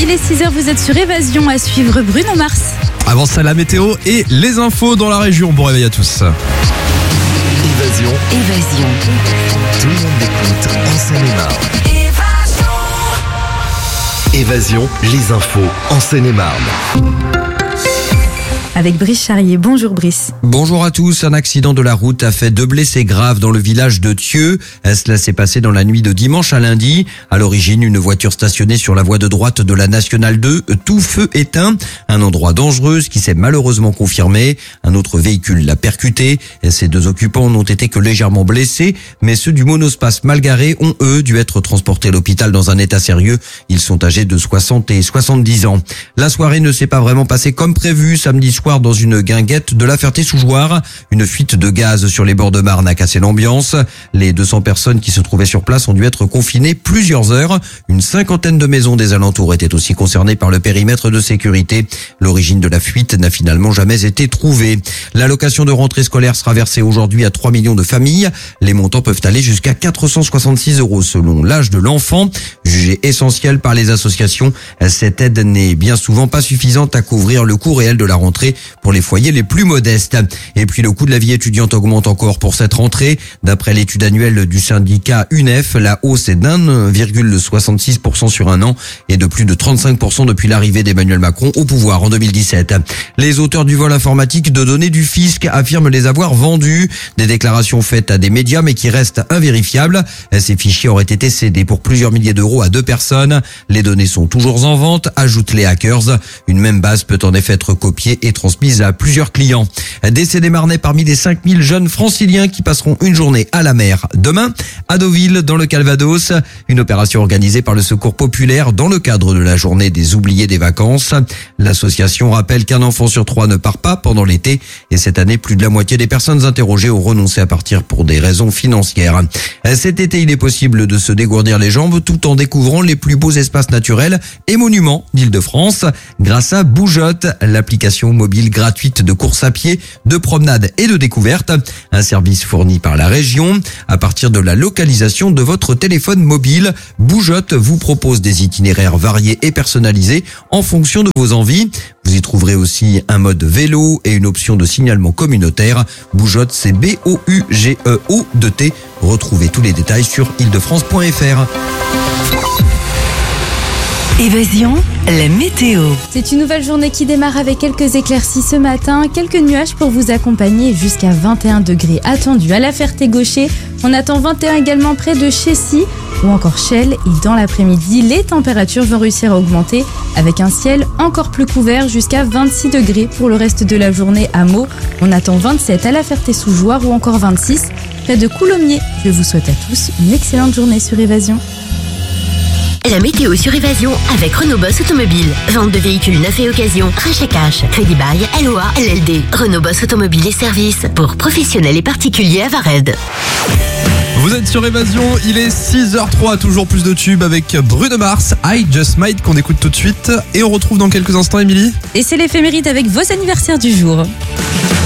il est 6h, vous êtes sur Évasion, à suivre Bruno Mars. Avant ça, la météo et les infos dans la région. Bon réveil à tous. Évasion. Tout le monde l'écoute en Seine-et-Marne. Évasion, les infos en Seine-et-Marne. Avec Brice Charrier. Bonjour Brice. Bonjour à tous. Un accident de la route a fait 2 blessés graves dans le village de Thieux. Cela s'est passé dans la nuit de dimanche à lundi. À l'origine, une voiture stationnée sur la voie de droite de la Nationale 2, tout feu éteint. Un endroit dangereux, ce qui s'est malheureusement confirmé. Un autre véhicule l'a percuté. Ces 2 occupants n'ont été que légèrement blessés, mais ceux du monospace mal garé ont, eux, dû être transportés à l'hôpital dans un état sérieux. Ils sont âgés de 60 et 70 ans. La soirée ne s'est pas vraiment passée comme prévu. Samedi soir, dans une guinguette de la Ferté-sous-Jouarre, une fuite de gaz sur les bords de Marne a cassé l'ambiance. Les 200 personnes qui se trouvaient sur place ont dû être confinées plusieurs heures. Une 50aine de maisons des alentours étaient aussi concernées par le périmètre de sécurité. L'origine de la fuite n'a finalement jamais été trouvée. L'allocation de rentrée scolaire sera versée aujourd'hui à 3 millions de familles. Les montants peuvent aller jusqu'à 466 € selon l'âge de l'enfant. Jugée essentielle par les associations, cette aide n'est bien souvent pas suffisante à couvrir le coût réel de la rentrée pour les foyers les plus modestes. Et puis le coût de la vie étudiante augmente encore pour cette rentrée. D'après l'étude annuelle du syndicat UNEF, la hausse est d'1,66% sur un an et de plus de 35% depuis l'arrivée d'Emmanuel Macron au pouvoir en 2017. Les auteurs du vol informatique de données du fisc affirment les avoir vendus. Des déclarations faites à des médias mais qui restent invérifiables. Ces fichiers auraient été cédés pour plusieurs milliers d'euros à 2 personnes. Les données sont toujours en vente, ajoutent les hackers. Une même base peut en effet être copiée et transmise à plusieurs clients. Décès des Marnais parmi les 5000 jeunes franciliens qui passeront une journée à la mer demain à Deauville dans le Calvados. Une opération organisée par le Secours populaire dans le cadre de la journée des oubliés des vacances. L'association rappelle qu'un enfant sur 3 ne part pas pendant l'été et cette année, plus de la moitié des personnes interrogées ont renoncé à partir pour des raisons financières. Cet été, il est possible de se dégourdir les jambes tout en découvrant les plus beaux espaces naturels et monuments d'Île-de-France grâce à Bougeotte, l'application mobile gratuite de course à pied, de promenade et de découverte. Un service fourni par la région. À partir de la localisation de votre téléphone mobile, Bougeotte vous propose des itinéraires variés et personnalisés en fonction de vos envies. Vous y trouverez aussi un mode vélo et une option de signalement communautaire. Bougeotte, c'est BOUGEO2T. Retrouvez tous les détails sur île-de-france.fr. Évasion, la météo. C'est une nouvelle journée qui démarre avec quelques éclaircies ce matin, quelques nuages pour vous accompagner, jusqu'à 21 degrés attendus à la Ferté-Gaucher. On attend 21 également près de Chessy ou encore Chelles. Et dans l'après-midi, les températures vont réussir à augmenter avec un ciel encore plus couvert, jusqu'à 26 degrés pour le reste de la journée à Meaux. On attend 27 à la Ferté-sous-Jouarre ou encore 26 près de Coulommiers. Je vous souhaite à tous une excellente journée sur Évasion. La météo sur Évasion avec Renault Boss Automobile. Vente de véhicules neufs et occasion, rachat cash, crédit bail, LOA, LLD. Renault Boss Automobile et services pour professionnels et particuliers à Vared. Vous êtes sur Évasion, il est 6h03, toujours plus de tubes avec Bruno Mars, I Just Might qu'on écoute tout de suite. Et on retrouve dans quelques instants Émilie. Et c'est l'éphéméride avec vos anniversaires du jour.